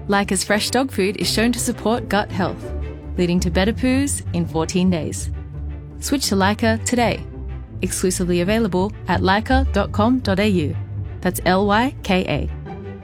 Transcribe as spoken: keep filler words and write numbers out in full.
Lyca's fresh dog food is shown to support gut health, leading to better poos in fourteen days. Switch to Lyca today. Exclusively available at lyca dot com dot a u. That's L Y K A.